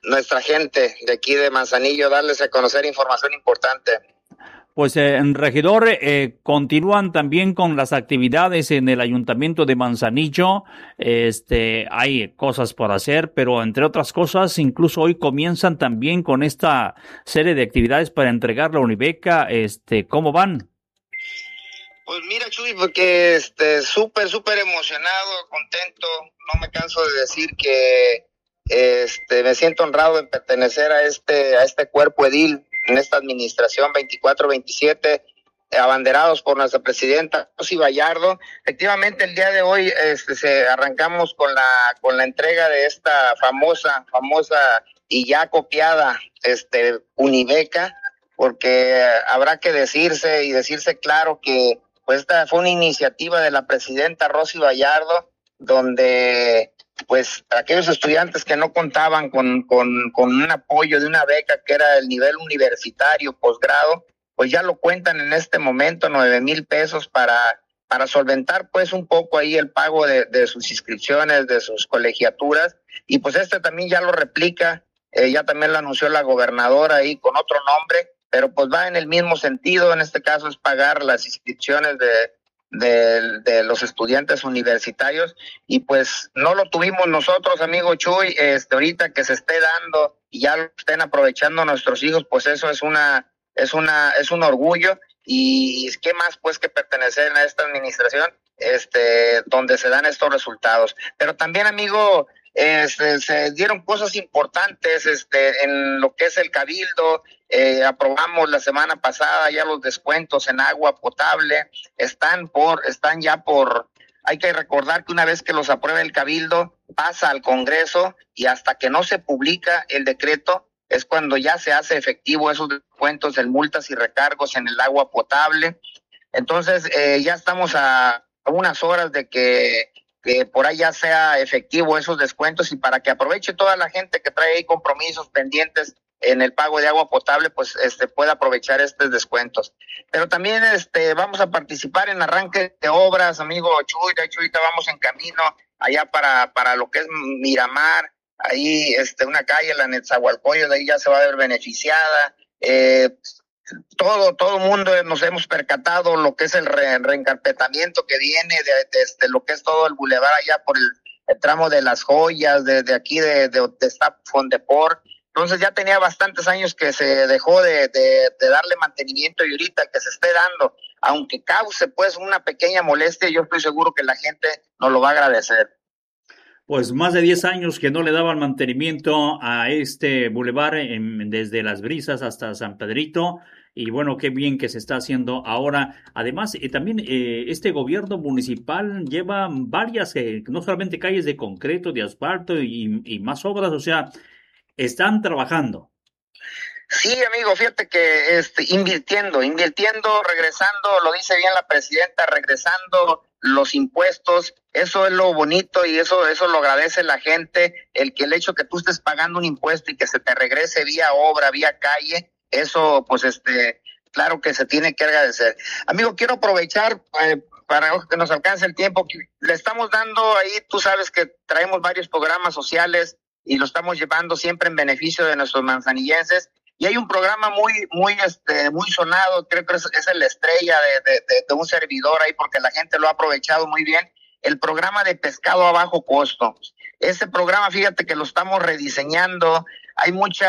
nuestra gente de aquí de Manzanillo, darles a conocer información importante. Pues, regidor, continúan también con las actividades en el Ayuntamiento de Manzanillo. Hay cosas por hacer, pero entre otras cosas, incluso hoy comienzan también con esta serie de actividades para entregar la Unibeca. ¿Cómo van? Pues mira, Chuy, porque súper emocionado, contento. No me canso de decir que me siento honrado de pertenecer a este cuerpo edil en esta administración 24-27, abanderados por nuestra presidenta Rosy Bayardo. Efectivamente, el día de hoy arrancamos con la entrega de esta famosa y ya copiada Unibeca, porque habrá que decirse claro que pues esta fue una iniciativa de la presidenta Rosy Bayardo, donde pues aquellos estudiantes que no contaban con un apoyo de una beca que era el nivel universitario, posgrado, pues ya lo cuentan en este momento, 9,000 pesos para solventar pues un poco ahí el pago de sus inscripciones, de sus colegiaturas, y pues también ya lo replica, ya también lo anunció la gobernadora ahí con otro nombre, pero pues va en el mismo sentido. En este caso es pagar las inscripciones de los estudiantes universitarios, y pues no lo tuvimos nosotros, amigo Chuy. Ahorita que se esté dando y ya lo estén aprovechando nuestros hijos, pues eso es un orgullo, y qué más pues que pertenecer a esta administración donde se dan estos resultados. Pero también, amigo, se dieron cosas importantes en lo que es el cabildo. Aprobamos la semana pasada ya los descuentos en agua potable. Hay que recordar que una vez que los apruebe el cabildo, pasa al Congreso, y hasta que no se publica el decreto es cuando ya se hace efectivo esos descuentos en multas y recargos en el agua potable. Entonces ya estamos a unas horas de que por ahí ya sea efectivo esos descuentos, y para que aproveche toda la gente que trae ahí compromisos pendientes en el pago de agua potable, pues pueda aprovechar estos descuentos. Pero también vamos a participar en arranque de obras, amigo Chuy. De hecho, ahorita vamos en camino allá para lo que es Miramar, ahí una calle, la Netzahualcoyos, de ahí ya se va a ver beneficiada. Todo mundo nos hemos percatado lo que es el reencarpetamiento que viene de lo que es todo el bulevar allá por el tramo de Las Joyas, de aquí de Fondeport. Entonces ya tenía bastantes años que se dejó de darle mantenimiento, y ahorita que se esté dando, aunque cause pues una pequeña molestia, yo estoy seguro que la gente nos lo va a agradecer. Pues más de 10 años que no le daban mantenimiento a este bulevar desde Las Brisas hasta San Pedrito, y bueno, qué bien que se está haciendo ahora. Además, también este gobierno municipal lleva varias, no solamente calles de concreto, de asfalto y más obras, o sea, están trabajando. Sí, amigo, fíjate que invirtiendo, regresando, lo dice bien la presidenta, regresando los impuestos. Eso es lo bonito, y eso lo agradece la gente, el hecho que tú estés pagando un impuesto y que se te regrese vía obra, vía calle. Eso pues claro que se tiene que agradecer. Amigo, quiero aprovechar para que nos alcance el tiempo. Le estamos dando ahí, tú sabes que traemos varios programas sociales y lo estamos llevando siempre en beneficio de nuestros manzanillenses. Y hay un programa muy sonado, creo que es la estrella de un servidor ahí, porque la gente lo ha aprovechado muy bien, el programa de pescado a bajo costo. Ese programa, fíjate que lo estamos rediseñando. Hay muchos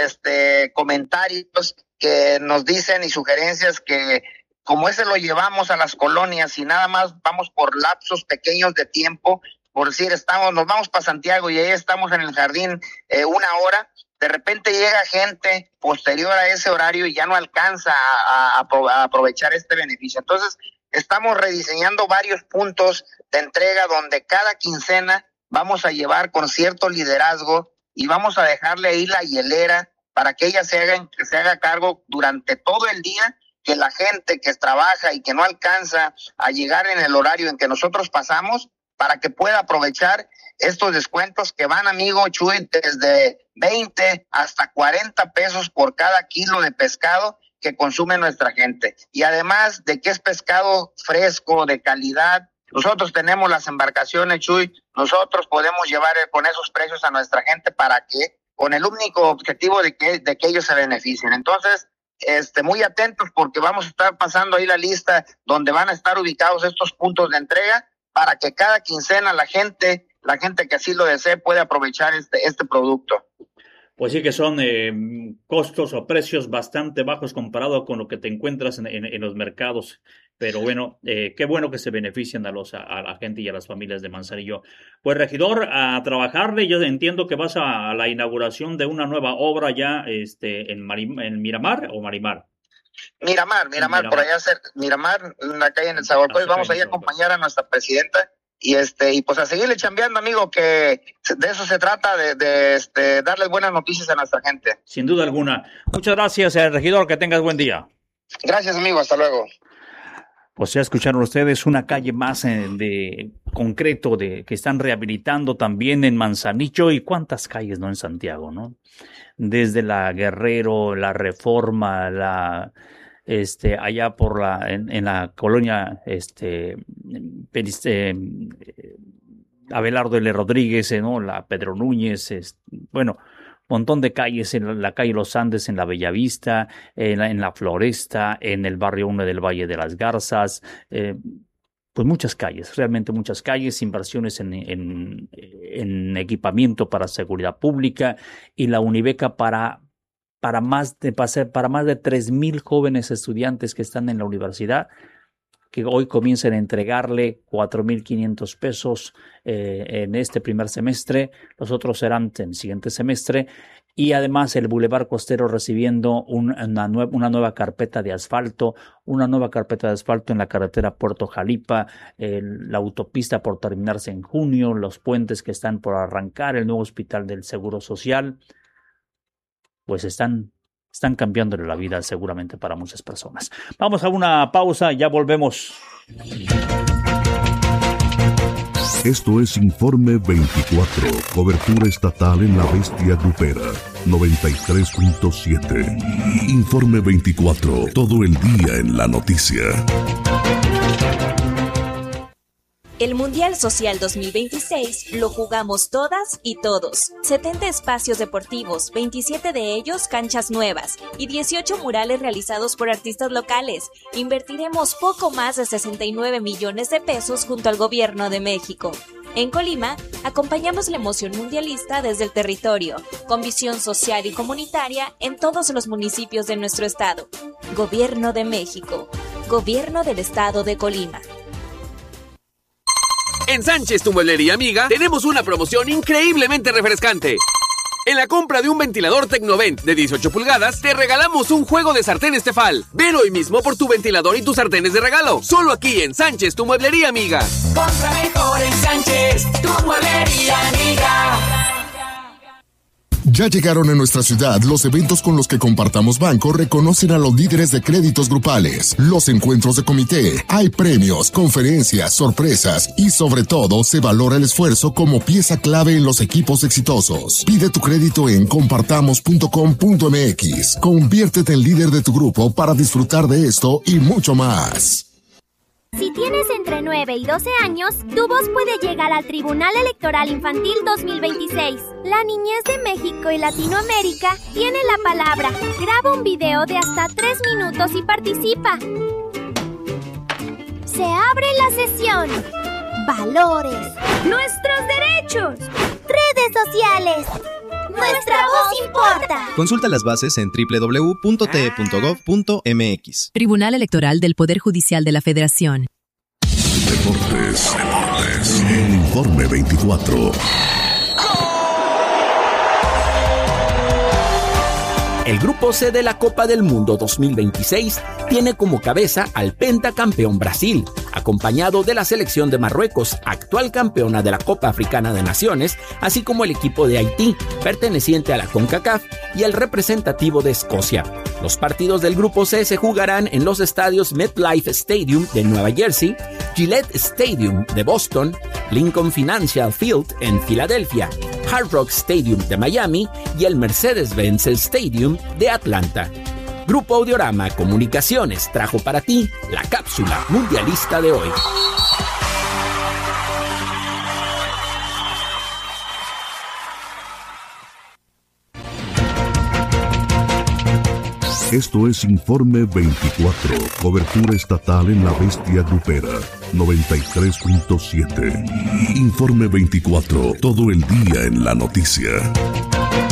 comentarios que nos dicen y sugerencias que como ese lo llevamos a las colonias y nada más vamos por lapsos pequeños de tiempo, por decir, nos vamos para Santiago y ahí estamos en el jardín una hora. De repente llega gente posterior a ese horario y ya no alcanza a aprovechar este beneficio. Entonces, estamos rediseñando varios puntos de entrega donde cada quincena vamos a llevar con cierto liderazgo y vamos a dejarle ahí la hielera para que ella se haga cargo durante todo el día, que la gente que trabaja y que no alcanza a llegar en el horario en que nosotros pasamos, para que pueda aprovechar estos descuentos que van, amigo Chuy, desde 20 hasta 40 pesos por cada kilo de pescado que consume nuestra gente. Y además de que es pescado fresco, de calidad, nosotros tenemos las embarcaciones, Chuy, nosotros podemos llevar con esos precios a nuestra gente para que con el único objetivo de que ellos se beneficien. Entonces, muy atentos porque vamos a estar pasando ahí la lista donde van a estar ubicados estos puntos de entrega para que cada quincena la gente que así lo desee puede aprovechar este producto. Pues sí que son costos o precios bastante bajos comparado con lo que te encuentras en los mercados. Pero bueno, qué bueno que se benefician a la gente y a las familias de Manzanillo. Pues regidor, a trabajarle. Yo entiendo que vas a la inauguración de una nueva obra ya en Miramar o Marimar. Miramar, por allá cerca, Miramar, en la calle en el Zagualcoy. Vamos ahí a acompañar a nuestra presidenta. Y pues a seguirle chambeando, amigo, que de eso se trata, de darles buenas noticias a nuestra gente. Sin duda alguna. Muchas gracias, regidor, que tengas buen día. Gracias, amigo, hasta luego. Pues ya escucharon ustedes una calle más de concreto que están rehabilitando también en Manzanillo, y cuántas calles no en Santiago, ¿no? Desde la Guerrero, la Reforma, allá en la colonia Abelardo L. Rodríguez, ¿no? La Pedro Núñez, montón de calles, en la calle Los Andes, en la Bellavista, en la Floresta, en el barrio 1 del Valle de las Garzas, pues muchas calles, realmente muchas calles, inversiones en equipamiento para seguridad pública, y la Unibeca para más de 3,000 jóvenes estudiantes que están en la universidad, que hoy comienzan a entregarle 4,500 pesos en este primer semestre. Los otros serán en el siguiente semestre. Y además el Boulevard Costero recibiendo una nueva carpeta de asfalto, en la carretera Puerto Jalipa, la autopista por terminarse en junio, los puentes que están por arrancar, el nuevo hospital del Seguro Social. Pues están cambiándole la vida seguramente para muchas personas. Vamos a una pausa, ya volvemos. Esto es Informe 24, cobertura estatal en la bestia grupera, 93.7. Informe 24, todo el día en la noticia. El Mundial Social 2026 lo jugamos todas y todos. 70 espacios deportivos, 27 de ellos canchas nuevas y 18 murales realizados por artistas locales. Invertiremos poco más de 69 millones de pesos junto al Gobierno de México. En Colima, acompañamos la emoción mundialista desde el territorio, con visión social y comunitaria en todos los municipios de nuestro estado. Gobierno de México. Gobierno del Estado de Colima. En Sánchez, tu mueblería amiga, tenemos una promoción increíblemente refrescante. En la compra de un ventilador Tecnovent de 18 pulgadas, te regalamos un juego de sartenes Tefal. Ven hoy mismo por tu ventilador y tus sartenes de regalo. Solo aquí en Sánchez, tu mueblería amiga. Compra mejor en Sánchez, tu mueblería amiga. Ya llegaron a nuestra ciudad los eventos con los que Compartamos Banco reconocen a los líderes de créditos grupales, los encuentros de comité, hay premios, conferencias, sorpresas y sobre todo se valora el esfuerzo como pieza clave en los equipos exitosos. Pide tu crédito en compartamos.com.mx. Conviértete en líder de tu grupo para disfrutar de esto y mucho más. Si tienes entre 9 y 12 años, tu voz puede llegar al Tribunal Electoral Infantil 2026. La niñez de México y Latinoamérica tiene la palabra. Graba un video de hasta 3 minutos y participa. Se abre la sesión. Valores. Nuestros derechos. Redes sociales. Nuestra voz importa. Consulta las bases en www.te.gov.mx. Tribunal Electoral del Poder Judicial de la Federación. Deportes. El Informe 24. El Grupo C de la Copa del Mundo 2026 tiene como cabeza al pentacampeón Brasil, acompañado de la selección de Marruecos, actual campeona de la Copa Africana de Naciones, así como el equipo de Haití, perteneciente a la CONCACAF, y el representativo de Escocia. Los partidos del Grupo C se jugarán en los estadios MetLife Stadium de Nueva Jersey, Gillette Stadium de Boston, Lincoln Financial Field en Filadelfia, Hard Rock Stadium de Miami y el Mercedes-Benz Stadium de Atlanta. Grupo Audiorama Comunicaciones trajo para ti la cápsula mundialista de hoy. Esto es Informe 24, cobertura estatal en la bestia grupera, 93.7. Informe 24, todo el día en la noticia.